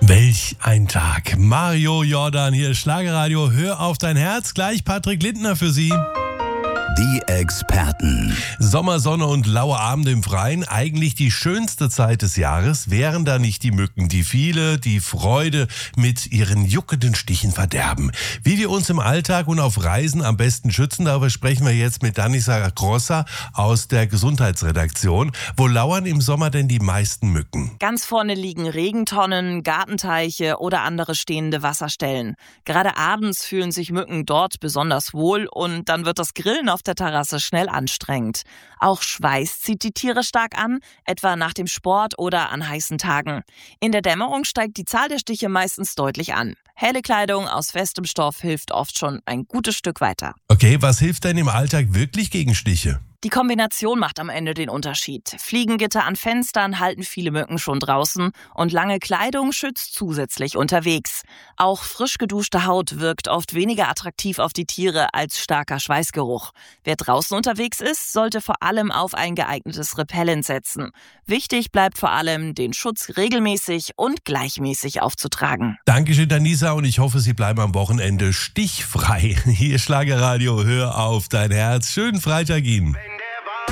Welch ein Tag. Mario Jordan hier, Schlagerradio. Hör auf dein Herz. Gleich Patrick Lindner für Sie. Die Experten. Sommersonne und laue Abende im Freien, eigentlich die schönste Zeit des Jahres. Wären da nicht die Mücken, die viele die Freude mit ihren juckenden Stichen verderben. Wie wir uns im Alltag und auf Reisen am besten schützen, darüber sprechen wir jetzt mit Danica Grossa aus der Gesundheitsredaktion. Wo lauern im Sommer denn die meisten Mücken? Ganz vorne liegen Regentonnen, Gartenteiche oder andere stehende Wasserstellen. Gerade abends fühlen sich Mücken dort besonders wohl und dann wird das Grillen auf der Terrasse schnell anstrengend. Auch Schweiß zieht die Tiere stark an, etwa nach dem Sport oder an heißen Tagen. In der Dämmerung steigt die Zahl der Stiche meistens deutlich an. Helle Kleidung aus festem Stoff hilft oft schon ein gutes Stück weiter. Okay, was hilft denn im Alltag wirklich gegen Stiche? Die Kombination macht am Ende den Unterschied. Fliegengitter an Fenstern halten viele Mücken schon draußen und lange Kleidung schützt zusätzlich unterwegs. Auch frisch geduschte Haut wirkt oft weniger attraktiv auf die Tiere als starker Schweißgeruch. Wer draußen unterwegs ist, sollte vor allem auf ein geeignetes Repellent setzen. Wichtig bleibt vor allem, den Schutz regelmäßig und gleichmäßig aufzutragen. Dankeschön, Danica, und ich hoffe, Sie bleiben am Wochenende stichfrei. Hier Schlagerradio, hör auf dein Herz. Schönen Freitag Ihnen.